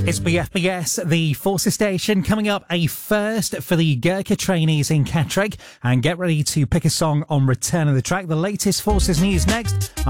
It's BFBS, the Forces station, coming up a first for the Gurkha trainees in Catterick. And get ready to pick a song on Return of the Track. The latest Forces news next.